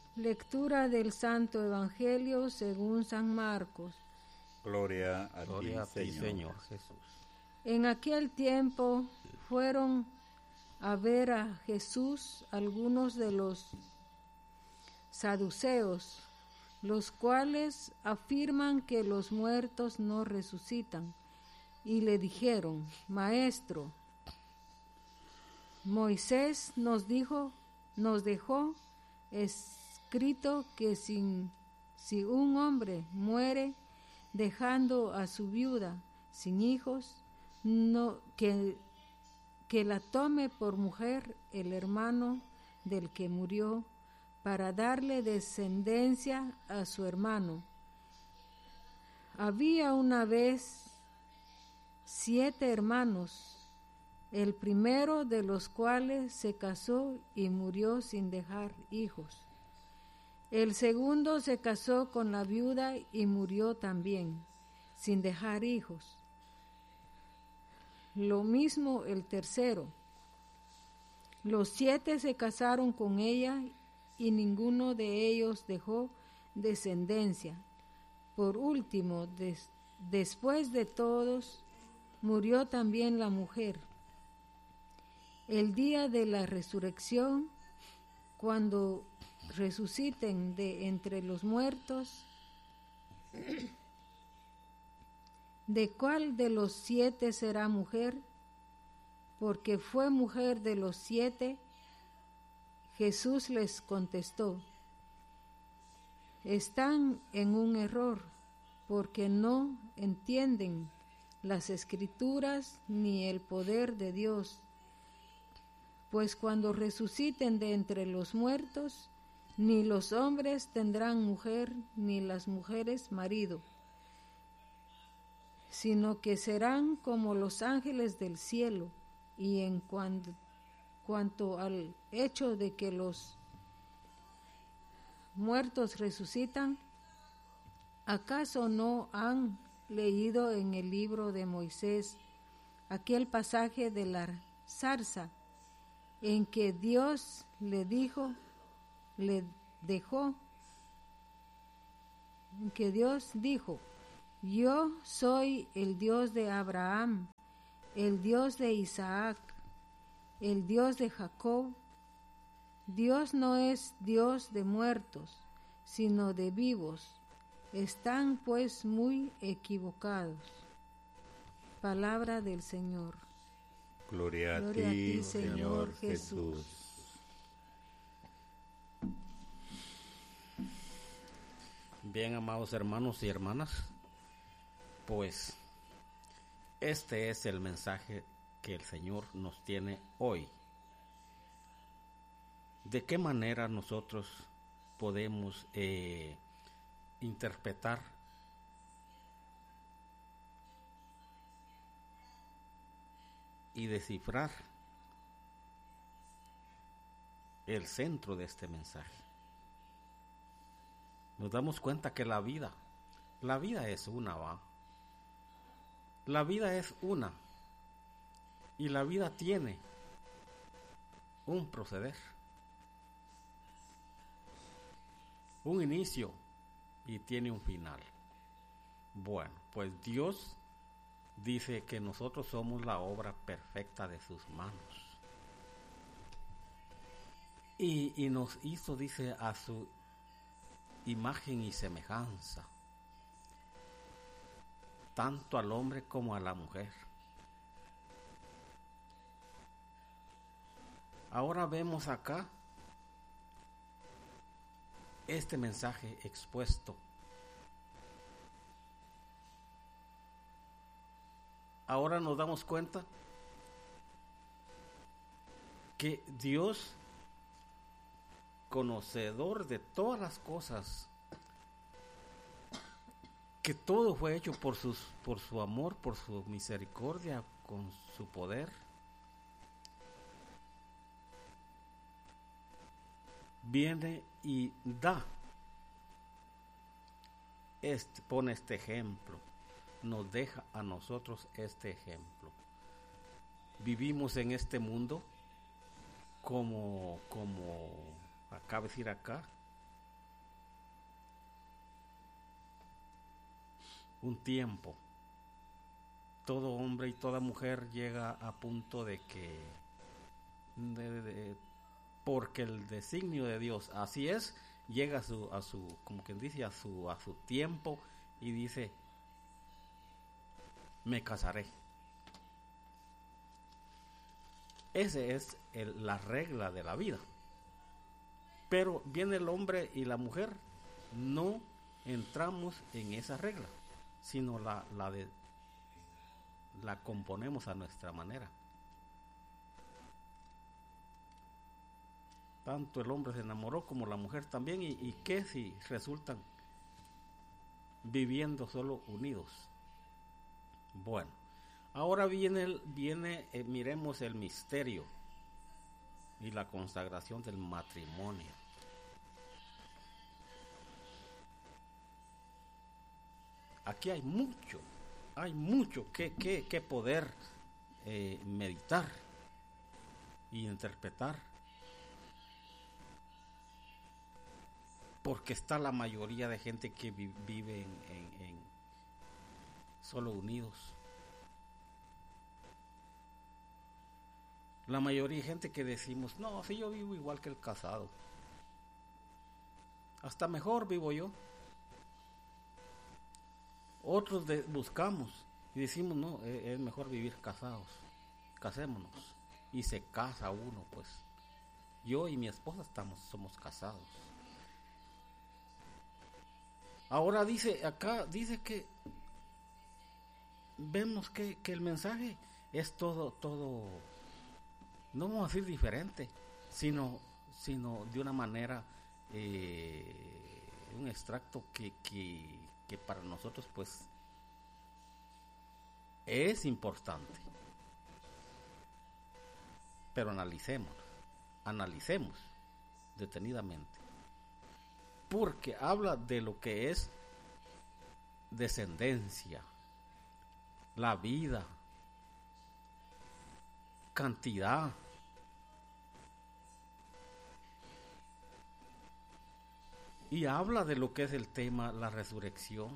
Lectura del Santo Evangelio según San Marcos. Gloria a ti, Señor Jesús. En aquel tiempo fueron a ver a Jesús algunos de los saduceos, los cuales afirman que los muertos no resucitan, y le dijeron: Maestro, Moisés nos dejó escrito que si un hombre muere dejando a su viuda sin hijos, que la tome por mujer el hermano del que murió, para darle descendencia a su hermano. Había una vez 7 hermanos, el primero de los cuales se casó y murió sin dejar hijos. El segundo se casó con la viuda y murió también, sin dejar hijos. Lo mismo el tercero. Los 7 se casaron con ella y ninguno de ellos dejó descendencia. Por último, después de todos, murió también la mujer. El día de la resurrección, cuando resuciten de entre los muertos, ¿de cuál de los 7 será mujer? Porque fue mujer de los 7. Jesús les contestó: están en un error, porque no entienden las Escrituras ni el poder de Dios. Pues cuando resuciten de entre los muertos, ni los hombres tendrán mujer, ni las mujeres marido, sino que serán como los ángeles del cielo. Y en cuanto al hecho de que los muertos resucitan, ¿acaso no han leído en el libro de Moisés aquel pasaje de la zarza, en que Dios le dijo, yo soy el Dios de Abraham, el Dios de Isaac, el Dios de Jacob? Dios no es Dios de muertos, sino de vivos. Están pues muy equivocados. Palabra del Señor. Gloria a ti, Señor Jesús. Bien, amados hermanos y hermanas, pues este es el mensaje que el Señor nos tiene hoy. ¿De qué manera nosotros podemos interpretar y descifrar el centro de este mensaje? Nos damos cuenta que la vida es una, ¿va? La vida es una, y la vida tiene un proceder, un inicio y tiene un final. Bueno, pues Dios dice que nosotros somos la obra perfecta de sus manos. Y nos hizo, dice, a su imagen y semejanza, tanto al hombre como a la mujer. Ahora vemos acá este mensaje expuesto. Ahora nos damos cuenta que Dios, conocedor de todas las cosas, que todo fue hecho por su amor, por su misericordia, con su poder, viene y pone este ejemplo, nos deja a nosotros este ejemplo. Vivimos en este mundo como acaba de decir acá, un tiempo. Todo hombre y toda mujer llega a punto de que, porque el designio de Dios así es, llega a su como quien dice, a su tiempo y dice, me casaré. Esa es la regla de la vida. Pero viene el hombre y la mujer, no entramos en esa regla, sino la componemos a nuestra manera. Tanto el hombre se enamoró como la mujer también, y qué si resultan viviendo solo unidos. Bueno, ahora viene miremos el misterio y la consagración del matrimonio. Aquí hay mucho que poder meditar y interpretar, porque está la mayoría de gente que vive en solo unidos. La mayoría de gente que decimos, no, si yo vivo igual que el casado, hasta mejor vivo yo. Otros buscamos y decimos, no, es mejor vivir casados, casémonos. Y se casa uno, pues. Yo y mi esposa somos casados. Ahora dice que vemos que el mensaje es todo, no vamos a decir diferente, sino de una manera, un extracto que para nosotros pues es importante. Pero analicemos detenidamente, porque habla de lo que es descendencia, la vida, cantidad, y habla de lo que es el tema, la resurrección,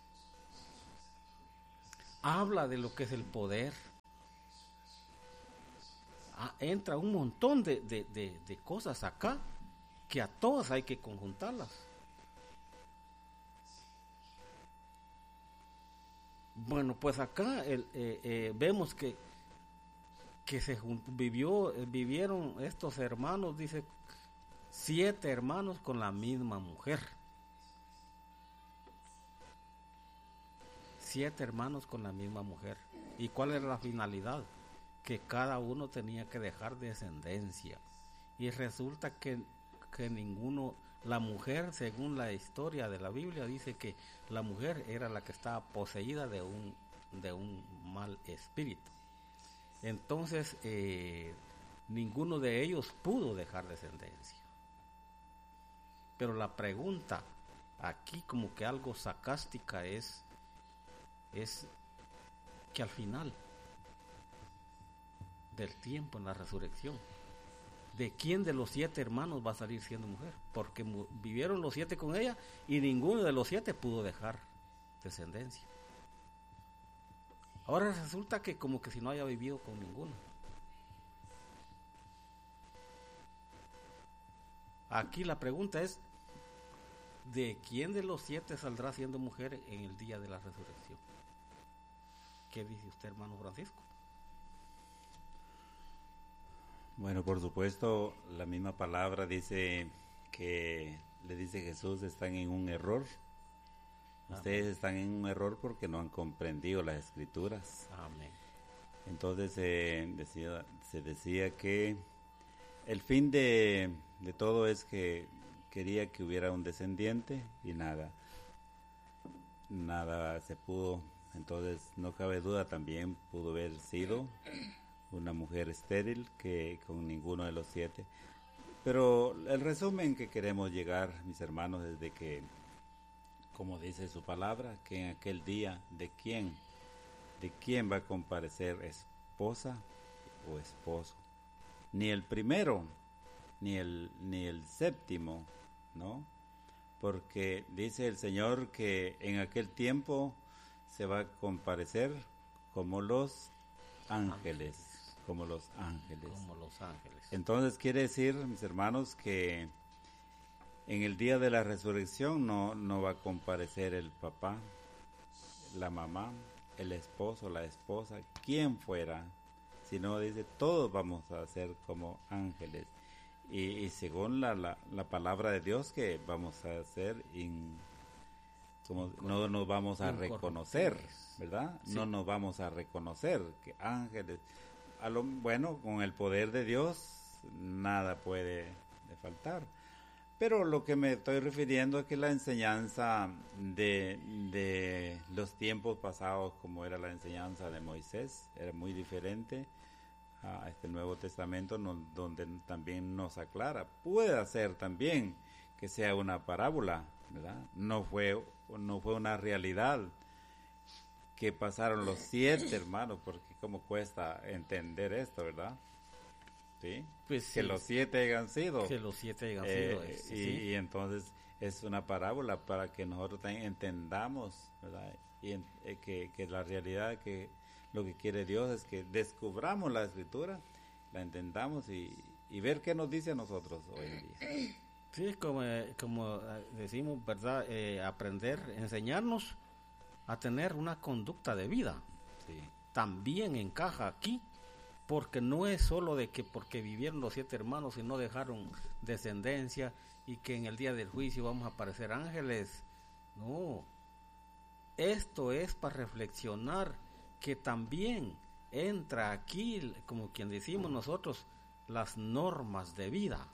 habla de lo que es el poder. Entra un montón de cosas acá que a todas hay que conjuntarlas. Bueno, pues acá vemos que vivieron estos hermanos, dice, 7 hermanos con la misma mujer. 7 hermanos con la misma mujer. ¿Y cuál era la finalidad? Que cada uno tenía que dejar descendencia. Y resulta que ninguno, la mujer, según la historia de la Biblia, dice que la mujer era la que estaba poseída de un mal espíritu. Entonces, ninguno de ellos pudo dejar descendencia. Pero la pregunta aquí, como que algo sarcástica, es que al final del tiempo, en la resurrección, ¿de quién de los 7 hermanos va a salir siendo mujer? Porque vivieron los 7 con ella y ninguno de los 7 pudo dejar descendencia. Ahora resulta que como que si no haya vivido con ninguno. Aquí la pregunta es, ¿de quién de los 7 saldrá siendo mujer en el día de la resurrección? ¿Qué dice usted, hermano Francisco? Bueno, por supuesto, la misma palabra dice que le dice Jesús, están en un error. Amén. Ustedes están en un error porque no han comprendido las Escrituras. Amén. Entonces se decía que el fin de todo es que quería que hubiera un descendiente y nada se pudo. Entonces no cabe duda, también pudo haber sido una mujer estéril que con ninguno de los 7. Pero el resumen que queremos llegar, mis hermanos, es de que, como dice su palabra, que en aquel día, ¿de quién va a comparecer esposa o esposo? Ni el primero, ni el séptimo, ¿no? Porque dice el Señor que en aquel tiempo se va a comparecer como los ángeles, como los ángeles. Como los ángeles. Entonces quiere decir, mis hermanos, que en el día de la resurrección no va a comparecer el papá, la mamá, el esposo, la esposa, quien fuera, sino dice, todos vamos a ser como ángeles. Y según la palabra de Dios, que vamos a ser como no nos vamos a reconocer, ¿verdad? Sí. No nos vamos a reconocer que ángeles, bueno, con el poder de Dios nada puede faltar. Pero lo que me estoy refiriendo es que la enseñanza de los tiempos pasados, como era la enseñanza de Moisés, era muy diferente a este Nuevo Testamento, donde también nos aclara. Puede ser también que sea una parábola, ¿verdad? No fue una realidad que pasaron los 7 hermanos, porque cómo cuesta entender esto, ¿verdad? ¿Sí? Pues sí, que los 7 hayan sido. Que los 7 hayan sido. Sí. Y entonces es una parábola para que nosotros también entendamos, ¿verdad? Y que la realidad, que lo que quiere Dios es que descubramos la Escritura, la entendamos y ver qué nos dice a nosotros hoy en día. Sí, como decimos, ¿verdad? Aprender, enseñarnos a tener una conducta de vida. Sí. También encaja aquí, porque no es solo de que porque vivieron los 7 hermanos y no dejaron descendencia y que en el día del juicio vamos a aparecer ángeles. No, esto es para reflexionar que también entra aquí, como quien decimos nosotros, las normas de vida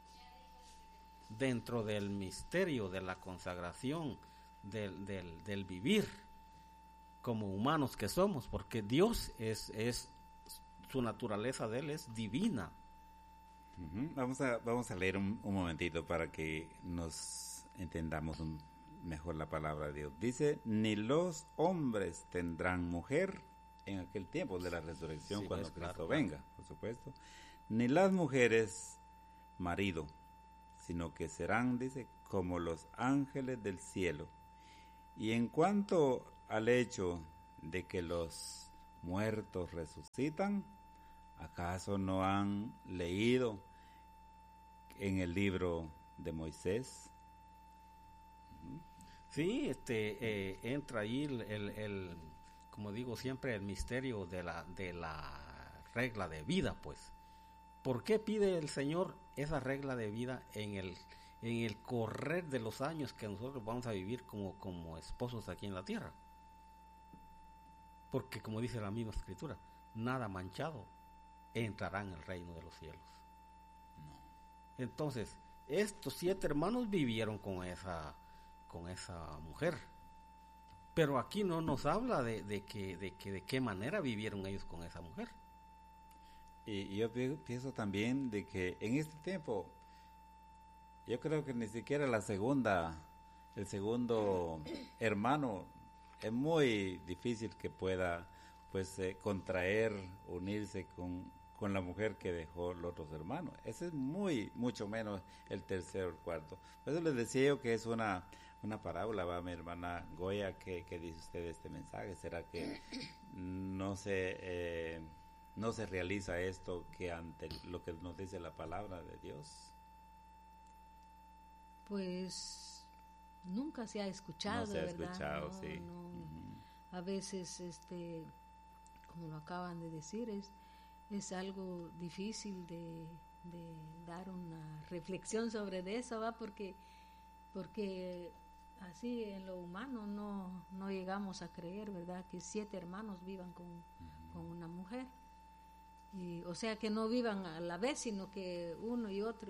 dentro del misterio de la consagración, del vivir como humanos que somos, porque Dios es su naturaleza de Él es divina. Vamos a leer un momentito para que nos entendamos mejor la palabra de Dios. Dice, ni los hombres tendrán mujer en aquel tiempo de la resurrección, sí, cuando Cristo venga, por supuesto, ni las mujeres marido, sino que serán, dice, como los ángeles del cielo. Y en cuanto al hecho de que los muertos resucitan, ¿acaso no han leído en el libro de Moisés? Sí, entra ahí el como digo siempre, el misterio de la regla de vida, pues. ¿Por qué pide el Señor esa regla de vida en el correr de los años que nosotros vamos a vivir como esposos aquí en la tierra? Porque como dice la misma Escritura, nada manchado entrará en el reino de los cielos. No. Entonces, estos 7 hermanos vivieron con esa mujer. Pero aquí no nos habla de qué manera vivieron ellos con esa mujer. Y yo pienso también de que en este tiempo, yo creo que ni siquiera el segundo hermano, es muy difícil que pueda pues unirse con la mujer que dejó los otros hermanos. Ese es mucho menos el tercero o el cuarto. Por eso les decía yo que es una parábola, va mi hermana Goya, que dice usted de este mensaje. ¿Será que no se realiza esto que ante lo que nos dice la palabra de Dios? Pues nunca se ha escuchado, no se ha ¿verdad? Escuchado, no, sí. No. A veces, como lo acaban de decir, es algo difícil de dar una reflexión sobre eso, ¿va? Porque así en lo humano no llegamos a creer, ¿verdad? Que 7 hermanos vivan con una mujer. O sea, que no vivan a la vez, sino que uno y otro.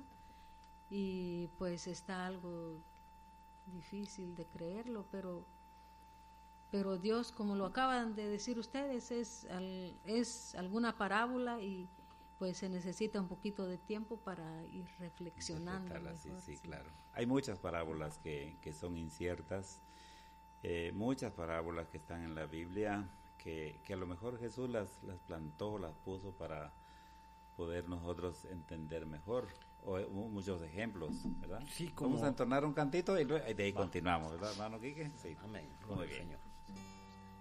Y pues está algo difícil de creerlo, pero Dios, como lo acaban de decir ustedes, es alguna parábola y pues se necesita un poquito de tiempo para ir reflexionando mejor, sí, claro. Hay muchas parábolas que son inciertas, muchas parábolas que están en la Biblia que a lo mejor Jesús las plantó, las puso para poder nosotros entender mejor. muchos ejemplos, ¿verdad? Sí, como... Vamos a entonar un cantito y de ahí continuamos, ¿verdad, hermano Quique? Sí. Amén. Muy bien. Señor.